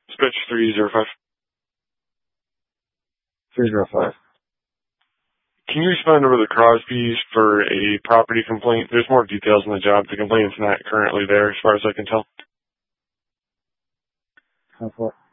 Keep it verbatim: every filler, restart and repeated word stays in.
Switch three zero five. three zero five. Can you respond over the Crosby's for a property complaint? There's more details on the job. The complaint's not currently there as far as I can tell. How far?